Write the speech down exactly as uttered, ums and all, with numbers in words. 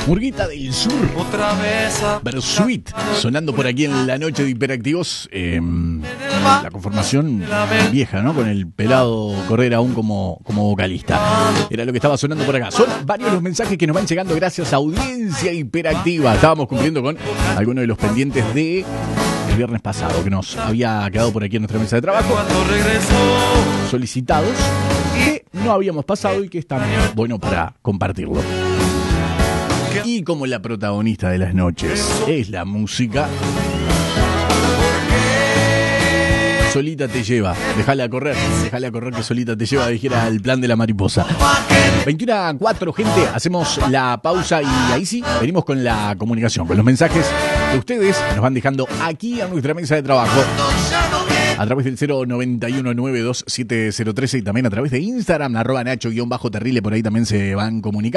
Murguita del Sur. Otra vez. Bersuit, sonando por aquí en la noche de Hiperactivos. Eh, la conformación vieja, ¿no? Con el pelado Correa aún como, como vocalista. Era lo que estaba sonando por acá. Son varios los mensajes que nos van llegando gracias a Audiencia Hiperactiva. Estábamos cumpliendo con algunos de los pendientes de el viernes pasado que nos había quedado por aquí en nuestra mesa de trabajo. Solicitados que no habíamos pasado y que están bueno para compartirlo. Y como la protagonista de las noches es la música, solita te lleva, dejala correr, dejala correr que solita te lleva, dijera el plan de la mariposa. veintiuno a cuatro, gente, hacemos la pausa y ahí sí, venimos con la comunicación, con los mensajes que ustedes nos van dejando aquí a nuestra mesa de trabajo. A través del cero noventa y uno noventa y dos siete cero trece y también a través de Instagram, arroba Nacho-Terrile, por ahí también se van comunicando.